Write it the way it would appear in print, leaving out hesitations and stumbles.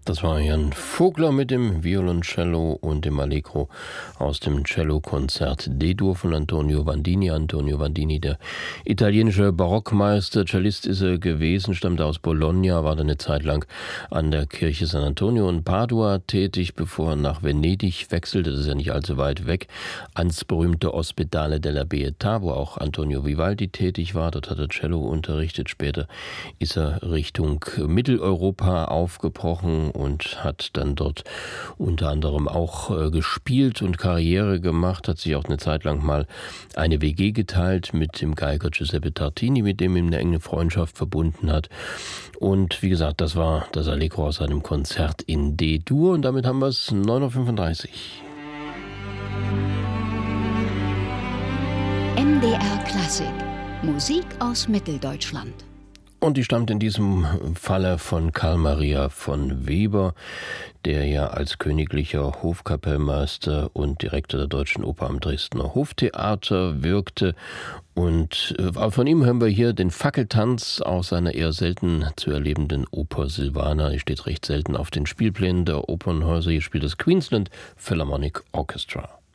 Das war Jan Vogler mit dem Violoncello und dem Allegro aus dem Cellokonzert D-Dur von Antonio Vandini. Antonio Vandini, der italienische Barockmeister, Cellist ist er gewesen, stammte aus Bologna, war dann eine Zeit lang an der Kirche San Antonio in Padua tätig, bevor er nach Venedig wechselte, das ist ja nicht allzu weit weg, ans berühmte Ospedale della Pietà, wo auch Antonio Vivaldi tätig war. Dort hat er Cello unterrichtet. Später ist er Richtung Mitteleuropa aufgebrochen und hat dann dort unter anderem auch gespielt und Karriere gemacht, hat sich auch eine Zeit lang mal eine WG geteilt mit dem Geiger Giuseppe Tartini, mit dem ihm eine enge Freundschaft verbunden hat. Und wie gesagt, das war das Allegro aus seinem Konzert in D-Dur und damit haben wir es 9:35 Uhr. MDR Klassik. Musik aus Mitteldeutschland. Und die stammt in diesem Falle von Karl Maria von Weber, der ja als königlicher Hofkapellmeister und Direktor der Deutschen Oper am Dresdner Hoftheater wirkte. Und von ihm hören wir hier den Fackeltanz aus seiner eher selten zu erlebenden Oper Silvana. Die steht recht selten auf den Spielplänen der Opernhäuser. Hier spielt das Queensland Philharmonic Orchestra.